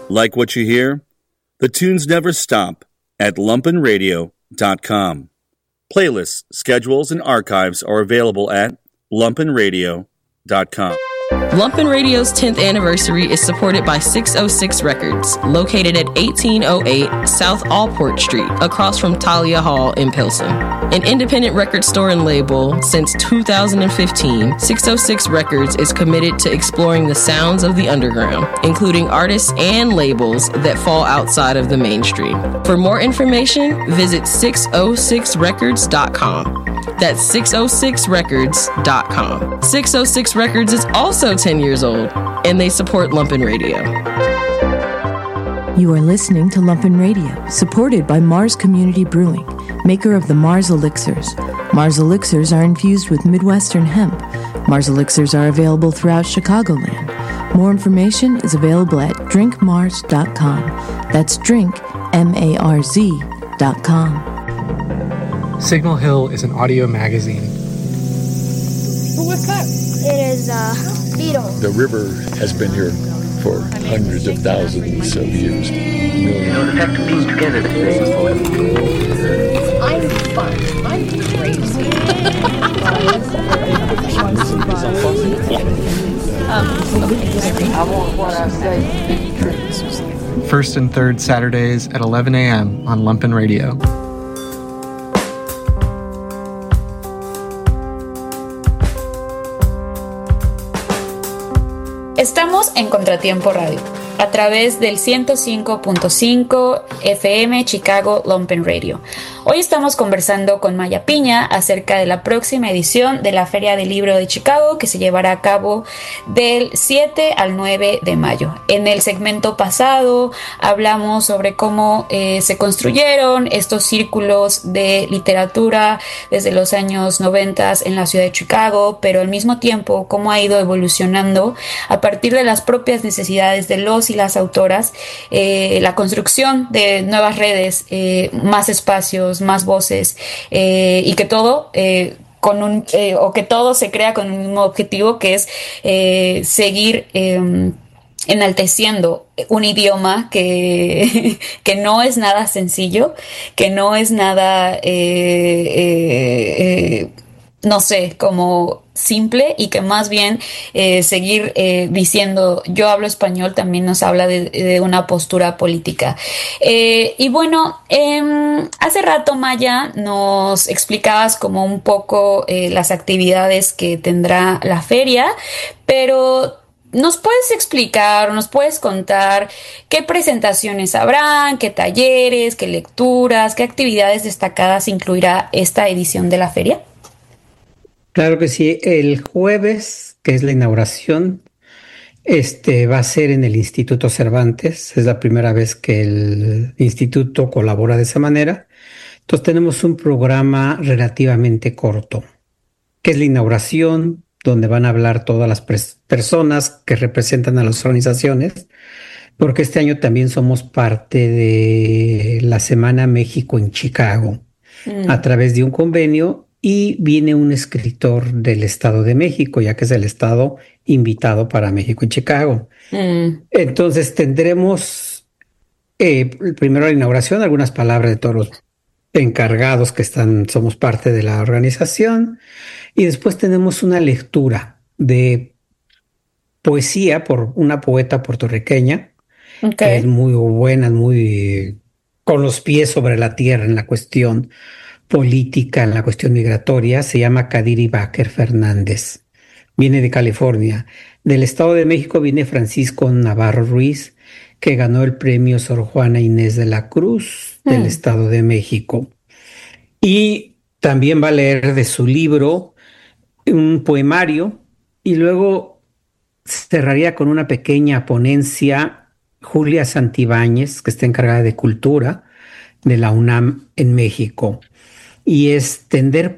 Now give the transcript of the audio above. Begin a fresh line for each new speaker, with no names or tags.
Like what you hear? The tunes never stop at lumpenradio.com. Playlists, schedules, and archives are available at lumpenradio.com.
Lumpen Radio's 10th anniversary is supported by 606 Records, located at 1808 South Allport Street, across from Talia Hall in Pilsen. An independent record store and label since 2015, 606 Records is committed to exploring the sounds of the underground, including artists and labels that fall outside of the mainstream. For more information, visit 606records.com. That's 606records.com. 606 Records is also 10 years old, and they support Lumpen Radio.
You are listening to Lumpen Radio, supported by Mars Community Brewing, maker of the Mars Elixirs. Mars Elixirs are infused with Midwestern hemp. Mars Elixirs are available throughout Chicagoland. More information is available at drinkmars.com. That's drinkmarz.com.
Signal Hill is an audio magazine.
What's that? It is a beetle.
The river has been here for hundreds of thousands of years.
You know, the fact of being together is very important.
I'm fun. I'm crazy.
I want what I say.
First and third Saturdays at 11 a.m. on Lumpen Radio.
Estamos en Contratiempo Radio, a través del 105.5 FM Chicago Lumpen Radio. Hoy estamos conversando con Maya Piña acerca de la próxima edición de la Feria del Libro de Chicago, que se llevará a cabo del 7 al 9 de mayo. En el segmento pasado hablamos sobre cómo se construyeron estos círculos de literatura desde los años 90 en la ciudad de Chicago, pero al mismo tiempo cómo ha ido evolucionando a partir de las propias necesidades de los y las autoras, la construcción de nuevas redes, más espacios, más voces, y que todo que todo se crea con un mismo objetivo, que es seguir enalteciendo un idioma que no es nada sencillo, que no es nada no sé, como simple, y que más bien seguir diciendo yo hablo español también nos habla de una postura política. Y bueno, hace rato, Maya, nos explicabas como un poco las actividades que tendrá la feria, pero ¿nos puedes explicar o nos puedes contar qué presentaciones habrán, qué talleres, qué lecturas, qué actividades destacadas incluirá esta edición de la feria?
Claro que sí. El jueves, que es la inauguración, va a ser en el Instituto Cervantes. Es la primera vez que el instituto colabora de esa manera. Entonces tenemos un programa relativamente corto, que es la inauguración, donde van a hablar todas las personas que representan a las organizaciones, porque este año también somos parte de la Semana México en Chicago, a través de un convenio. Y viene un escritor del Estado de México, ya que es el estado invitado para México en Chicago. Entonces tendremos primero la inauguración, algunas palabras de todos los encargados que somos parte de la organización. Y después tenemos una lectura de poesía por una poeta puertorriqueña, que es muy buena, muy con los pies sobre la tierra en la cuestión política, en la cuestión migratoria. Se llama Kadiri Baker Fernández. Viene de California. Del Estado de México viene Francisco Navarro Ruiz, que ganó el premio Sor Juana Inés de la Cruz del Estado de México. Y también va a leer de su libro un poemario, y luego cerraría con una pequeña ponencia Julia Santibáñez, que está encargada de cultura de la UNAM en México. Y es tender